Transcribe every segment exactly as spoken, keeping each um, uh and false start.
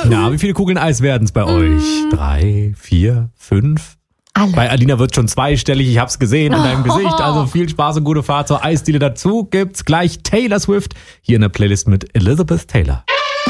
Na, wie viele Kugeln Eis werden es bei mm. euch? Drei, vier, fünf? Alle. Bei Alina wird schon zweistellig, ich hab's gesehen in deinem oh. Gesicht. Also viel Spaß und gute Fahrt zur Eisdiele. Dazu gibt's gleich Taylor Swift hier in der Playlist mit Elizabeth Taylor.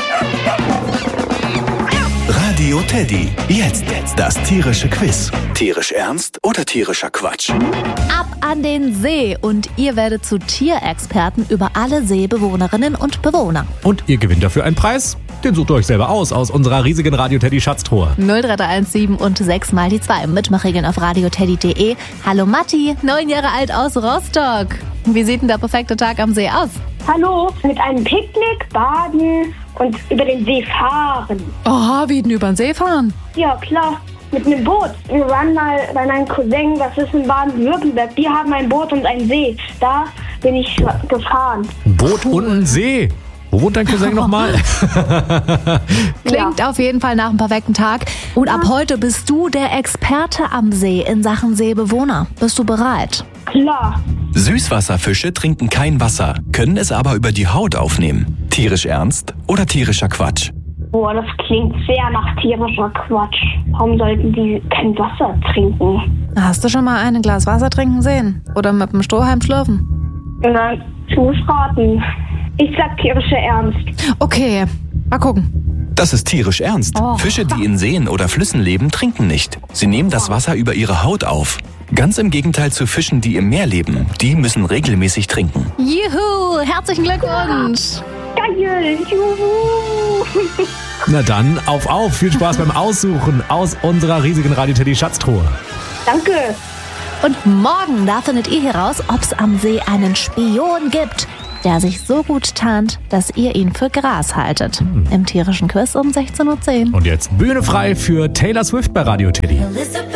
Radio Teddy. Jetzt das tierische Quiz. Tierisch ernst oder tierischer Quatsch? Ab an den See und ihr werdet zu Tierexperten über alle Seebewohnerinnen und Bewohner. Und ihr gewinnt dafür einen Preis. Den sucht ihr euch selber aus, aus unserer riesigen Radio Teddy Schatztruhe. null drei drei eins sieben und sechs mal die zwei. Mitmachregeln auf radioteddy punkt de. Hallo Matti, neun Jahre alt aus Rostock. Wie sieht denn der perfekte Tag am See aus? Hallo, mit einem Picknick, Baden und über den See fahren. Oh, wie denn über den See fahren? Ja, klar. Mit einem Boot. Wir waren mal bei meinem Cousin, das ist in Baden-Württemberg. Die haben ein Boot und einen See. Da bin ich gefahren. Ein Boot und ein See? Wo wohnt dein Cousin nochmal? Klingt ja. auf jeden Fall nach einem perfekten Tag. Und ab heute bist du der Experte am See in Sachen Seebewohner. Bist du bereit? Klar. Süßwasserfische trinken kein Wasser, können es aber über die Haut aufnehmen. Tierisch ernst oder tierischer Quatsch? Boah, das klingt sehr nach tierischer Quatsch. Warum sollten die kein Wasser trinken? Hast du schon mal ein Glas Wasser trinken sehen? Oder mit dem Strohhalm schlürfen? Nein, ich muss raten. Ich sag tierischer Ernst. Okay, mal gucken. Das ist tierisch ernst. Oh. Fische, die in Seen oder Flüssen leben, trinken nicht. Sie nehmen das Wasser über ihre Haut auf. Ganz im Gegenteil zu Fischen, die im Meer leben. Die müssen regelmäßig trinken. Juhu, herzlichen Glückwunsch. Geil, juhu. Na dann, auf, auf. Viel Spaß beim Aussuchen aus unserer riesigen Radio Teddy Schatztruhe. Danke. Und morgen, da findet ihr heraus, ob es am See einen Spion gibt, der sich so gut tarnt, dass ihr ihn für Gras haltet. Hm. Im tierischen Quiz um sechzehn Uhr zehn. Und jetzt Bühne frei für Taylor Swift bei Radio Teddy.